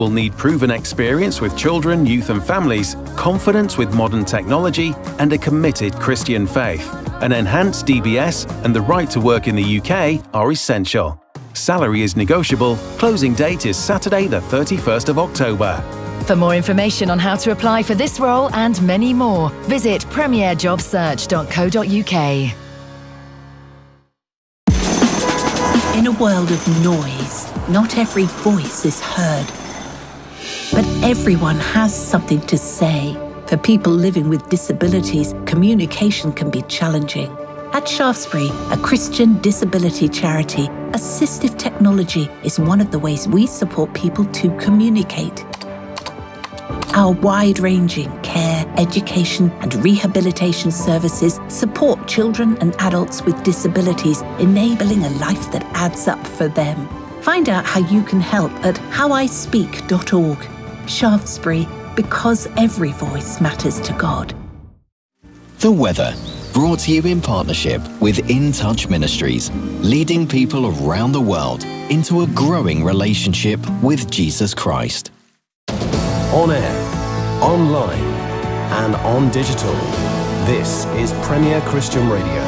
will need proven experience with children, youth and families, confidence with modern technology, and a committed Christian faith. An enhanced DBS and the right to work in the UK are essential. Salary is negotiable. Closing date is Saturday the 31st of October. For more information on how to apply for this role and many more, visit premierjobsearch.co.uk. In a world of noise, not every voice is heard. But everyone has something to say. For people living with disabilities, communication can be challenging. At Shaftesbury, a Christian disability charity, assistive technology is one of the ways we support people to communicate. Our wide-ranging care, education and rehabilitation services support children and adults with disabilities, enabling a life that adds up for them. Find out how you can help at howispeak.org. Shaftesbury, because every voice matters to God. The weather, brought to you in partnership with In Touch Ministries, leading people around the world into a growing relationship with Jesus Christ. On air, online, and on digital. This is Premier Christian Radio.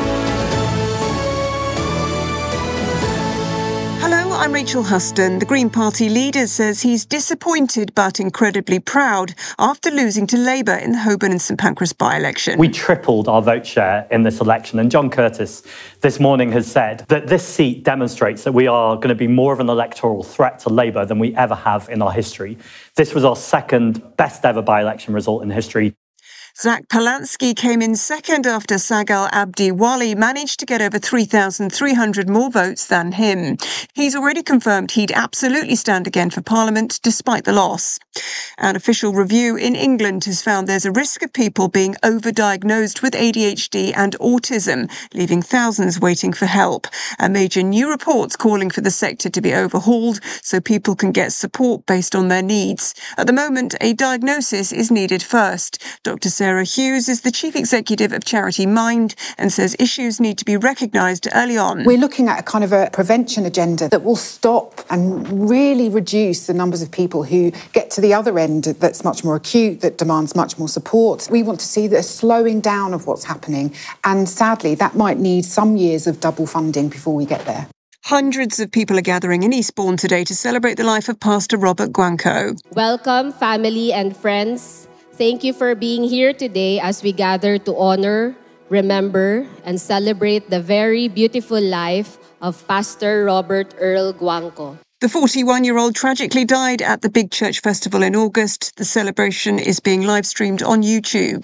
Hello, I'm Rachel Huston. The Green Party leader says he's disappointed but incredibly proud after losing to Labour in the Holborn and St Pancras by-election. We tripled our vote share in this election, and John Curtis this morning has said that this seat demonstrates that we are going to be more of an electoral threat to Labour than we ever have in our history. This was our second best ever by-election result in history. Zach Polanski came in second after Sagal Abdi Wali managed to get over 3,300 more votes than him. He's already confirmed he'd absolutely stand again for Parliament despite the loss. An official review in England has found there's a risk of people being overdiagnosed with ADHD and autism, leaving thousands waiting for help. A major new report's calling for the sector to be overhauled so people can get support based on their needs. At the moment, a diagnosis is needed first. Dr. Sarah Hughes is the chief executive of charity Mind and says issues need to be recognised early on. We're looking at a kind of a prevention agenda that will stop and really reduce the numbers of people who get to the other end that's much more acute, that demands much more support. We want to see the slowing down of what's happening, and sadly that might need some years of double funding before we get there. Hundreds of people are gathering in Eastbourne today to celebrate the life of Pastor Robert Guanco. Welcome, family and friends. Thank you for being here today as we gather to honor, remember, and celebrate the very beautiful life of Pastor Robert Earl Guanco. The 41-year-old tragically died at the Big Church Festival in August. The celebration is being live-streamed on YouTube.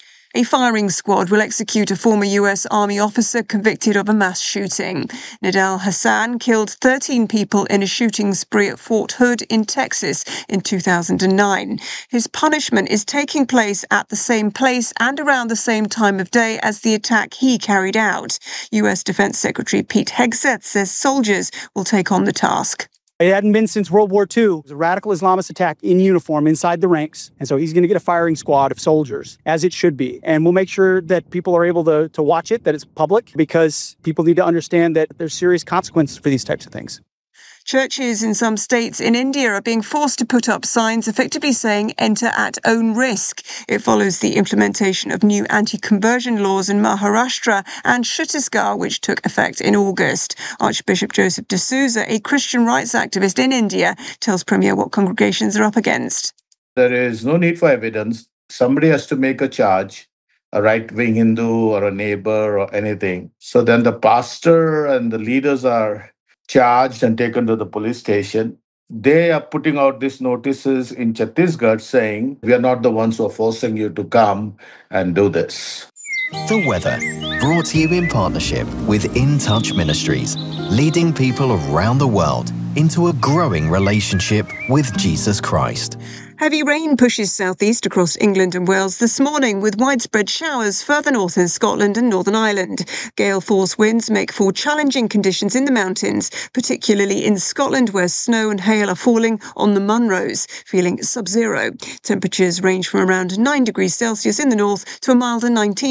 A firing squad will execute a former US Army officer convicted of a mass shooting. Nidal Hassan killed 13 people in a shooting spree at Fort Hood in Texas in 2009. His punishment is taking place at the same place and around the same time of day as the attack he carried out. US Defense Secretary Pete Hegseth says soldiers will take on the task. It hadn't been since World War II. It was a radical Islamist attack in uniform inside the ranks. And so he's going to get a firing squad of soldiers, as it should be. And we'll make sure that people are able to watch it, that it's public, because people need to understand that there's serious consequences for these types of things. Churches in some states in India are being forced to put up signs effectively saying enter at own risk. It follows the implementation of new anti-conversion laws in Maharashtra and Chhattisgarh, which took effect in August. Archbishop Joseph D'Souza, a Christian rights activist in India, tells Premier what congregations are up against. There is no need for evidence. Somebody has to make a charge, a right-wing Hindu or a neighbor or anything. So then the pastor and the leaders are charged and taken to the police station. They are putting out these notices in Chhattisgarh saying, we are not the ones who are forcing you to come and do this. The weather, brought to you in partnership with In Touch Ministries, leading people around the world into a growing relationship with Jesus Christ. Heavy rain pushes southeast across England and Wales this morning, with widespread showers further north in Scotland and Northern Ireland. Gale force winds make for challenging conditions in the mountains, particularly in Scotland, where snow and hail are falling on the Munros, feeling sub-zero. Temperatures range from around 9 degrees Celsius in the north to a milder 19